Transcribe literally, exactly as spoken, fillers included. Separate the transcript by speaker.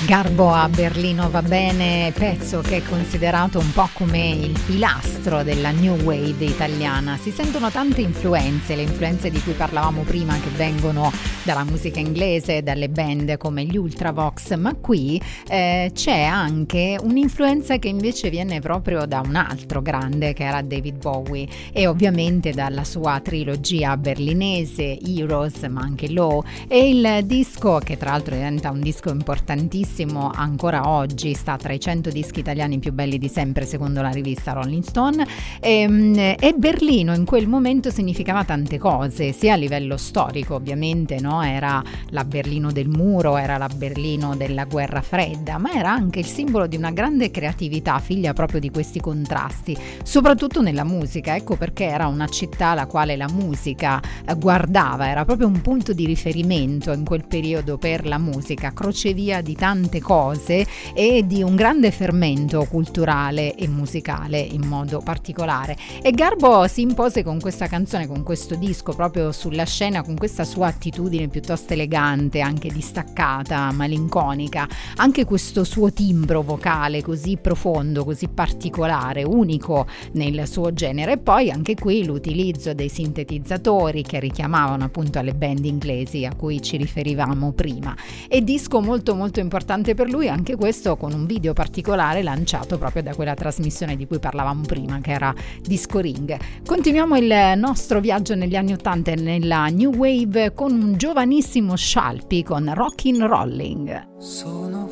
Speaker 1: Garbo a Berlino va bene, pezzo che è considerato un po' come il pilastro della new wave italiana. Si sentono tante influenze, le influenze di cui parlavamo prima, che vengono dalla musica inglese, dalle band come gli Ultravox, ma qui eh, c'è anche un'influenza che invece viene proprio da un altro grande, che era David Bowie, e ovviamente dalla sua trilogia berlinese Heroes, ma anche Low, e il disco che tra l'altro diventa un disco importantissimo ancora oggi, sta tra i cento dischi italiani più belli di sempre secondo la rivista Rolling Stone. E, e Berlino in quel momento significava tante cose, sia a livello storico ovviamente, no? Era la Berlino del muro, era la Berlino della guerra fredda, ma era anche il simbolo di una grande creatività, figlia proprio di questi contrasti, soprattutto nella musica. Ecco perché era una città alla quale la musica guardava, era proprio un punto di riferimento in quel periodo per la musica, crocevia di tante cose e di un grande fermento culturale e musicale in modo particolare. E Garbo si impose con questa canzone, con questo disco, proprio sulla scena, con questa sua attitudine piuttosto elegante, anche distaccata, malinconica, anche questo suo timbro vocale così profondo, così particolare, unico nel suo genere. E poi anche qui l'utilizzo dei sintetizzatori che richiamavano appunto alle band inglesi a cui ci riferivamo prima. E disco molto molto importante per lui, anche questo con un video particolare lanciato proprio da quella trasmissione di cui parlavamo prima, che era Disco Ring. Continuiamo il nostro viaggio negli anni ottanta nella New Wave con un giovanissimo Scialpi con Rockin' Rolling.
Speaker 2: Sono